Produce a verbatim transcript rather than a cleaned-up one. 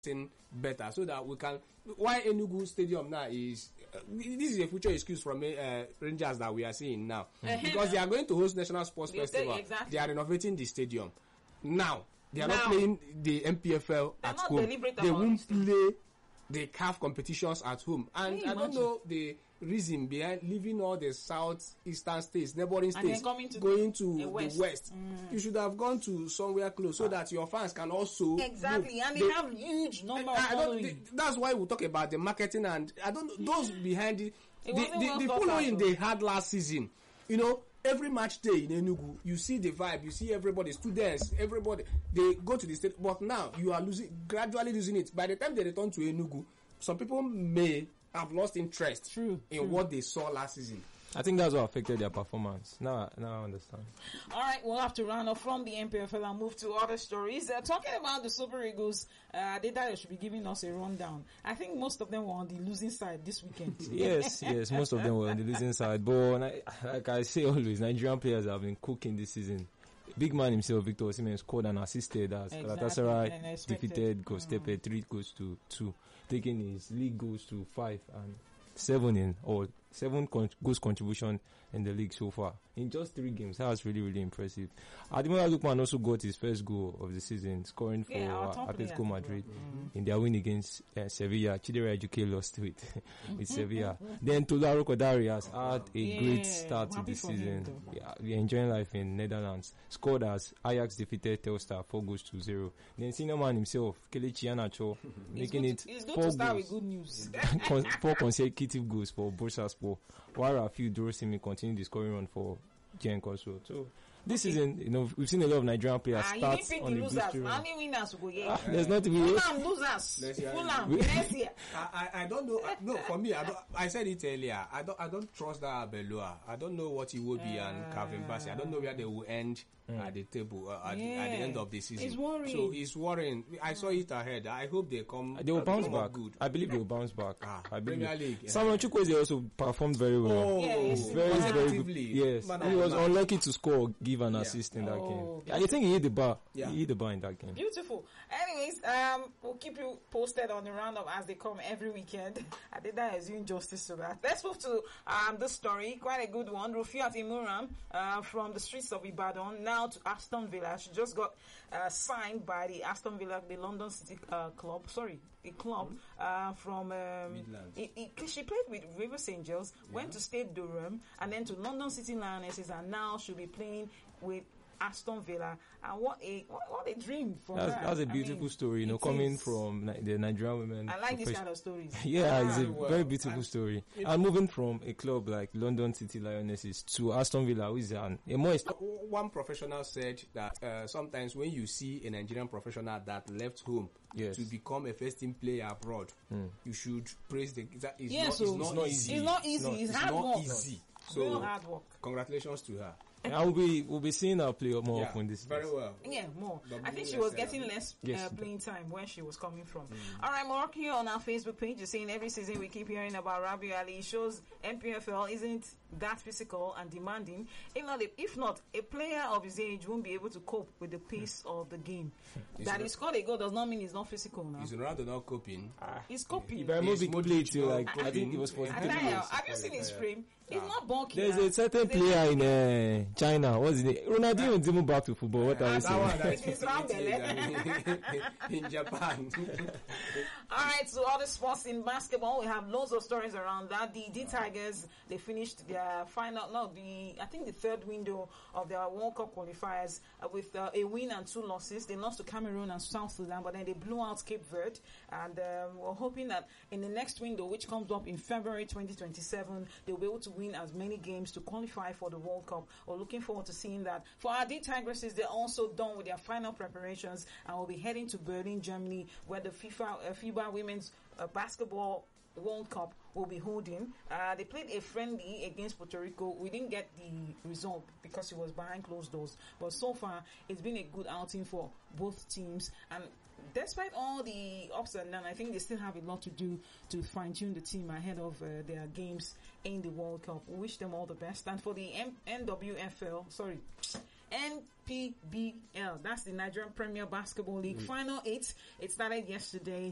better so that we can. Why Enugu Stadium now is uh, this is a future excuse from uh, Rangers that we are seeing now mm-hmm. because they are going to host National Sports you Festival. Exactly. They are renovating the stadium now. They are now, not playing the M P F L at home. They won't play the C A F competitions at home, and I don't know the reason behind leaving all the southeastern states, neighboring states, going to, going to the west. The west. Mm. You should have gone to somewhere close so ah. that your fans can also exactly, move. And they, they have huge number. I, I don't, they, that's why we talk about the marketing, and I don't know those behind it. it the the, the following they had last season, you know. Every match day in Enugu, you see the vibe, you see everybody, students, everybody, they go to the state. But now you are losing, gradually losing it. By the time they return to Enugu, some people may have lost interest true, in true. what they saw last season. I think that's what affected their performance. Now, now I understand. All right, we'll have to round off from the M P F L and move to other stories. Uh, talking about the Super Eagles, uh, they thought they should be giving us a rundown. I think most of them were on the losing side this weekend. yes, yes, most of them were on the losing side. But like I say always, Nigerian players have been cooking this season. Big man himself, Victor Osimhen, scored and assisted as exactly. Galatasaray defeated Göztepe mm. three goals to two, taking his league goals to five and seven in or seven con- goals contribution in the league so far in just three games. That was really really impressive. Ademola Lookman also got his first goal of the season, scoring for yeah, uh, Atletico Madrid mm-hmm. in their win against uh, Sevilla. Chidera Ejuke lost with with Sevilla. Then Tolaro Kodari has had a yeah, great start to the season. Him, yeah, we're enjoying life in Netherlands. Scored as Ajax defeated Telstar four goals to zero. Then senior man himself, Kelechi Iheanacho, making it to, it's good four to start goals, with good news. con- four consecutive goals for Bursaspor. While Rafiu Dorosimi continued the scoring run for Genk also. So this okay. season, you know, we've seen a lot of Nigerian players ah, start you on the the losers. run. How many winners will get? Ah, there's not even Fulham losers. Fulham next year. I, I I don't know. No, for me, I don't. I said it earlier. I don't. I don't trust that Abeloa. I don't know what he will be uh, and Calvin Bassey. I don't know where they will end mm. at the table uh, at, yeah. the, at the end of the season. It's worrying. So it's worrying. I saw it ahead. I hope they come. They will bounce back. Good. I believe they will bounce back. Ah, I believe. Premier League. Yeah. Samuel Chukwueze also performed very well. Oh, yeah, very very good. Yes, Man he was man. unlucky to score, give an yeah. assist in that oh, game. I think he hit the bar. Yeah. He hit the bar in that game. Beautiful. Anyways, um, we'll keep you posted on the roundup as they come every weekend. I did that as doing justice to that. Let's move to um this story. Quite a good one. Rufiat Imuram uh, from the streets of Ibadan now to Aston Villa. She just got uh, signed by the Aston Villa, the London City uh, club. Sorry, the club mm-hmm. uh, from um, Midlands. It, it, she played with Rivers Angels, yeah. went to Stade Durham, and then to London City Lionesses, and now she'll be playing with Aston Villa. And what a what, what a dream for that's, her. That's a beautiful I mean, story, you know, coming is. from the Nigerian women. I like this kind of stories. yeah, it's a well, very beautiful story. And moving from a club like London City Lionesses to Aston Villa, who is an, a more... One professional said that uh, sometimes when you see a Nigerian professional that left home yes. to become a first team player abroad, mm. you should praise the... It's, yeah, not, so it's, not, it's easy. It's not easy. It's, it's hard not work. easy. So, so hard work. Congratulations to her. And we'll be we'll be seeing her play more yeah, often this very season. well. Yeah, more. W I think she was getting less yes. uh, playing time when she was coming from. Mm. All right, Mark here on our Facebook page is saying every season we keep hearing about Rabiu Ali. It shows M P F L isn't that physical and demanding. If not, if not, a player of his age won't be able to cope with the pace of the game. That he scored a goal does not mean he's not physical now. Is Ronaldo not coping? Ah, he's coping. Ibrahimovic played till like I, I think it was for. I, I, have you seen his frame? He's ah. not bulky. There's a certain player in uh, China. What's his name? Ronaldo is even back to football. What are you saying? In Japan. All right, so other sports in basketball, we have loads of stories around that. The D Tigers, they finished their final, no, the I think the third window of their World Cup qualifiers uh, with uh, a win and two losses. They lost to Cameroon and South Sudan, but then they blew out Cape Verde. And um, we're hoping that in the next window, which comes up in February twenty twenty-seven, they'll be able to win as many games to qualify for the World Cup. We're looking forward to seeing that. For our D Tigresses, they're also done with their final preparations and will be heading to Berlin, Germany, where the FIFA uh, FIBA Women's uh, Basketball World Cup will be holding. Uh, they played a friendly against Puerto Rico. We didn't get the result because it was behind closed doors. But so far, it's been a good outing for both teams. And despite all the ups and downs, I think they still have a lot to do to fine-tune the team ahead of uh, their games in the World Cup. We wish them all the best. And for the M- N W F L, sorry, N P B L, that's the Nigerian Premier Basketball League. Mm. Final eight, it started yesterday.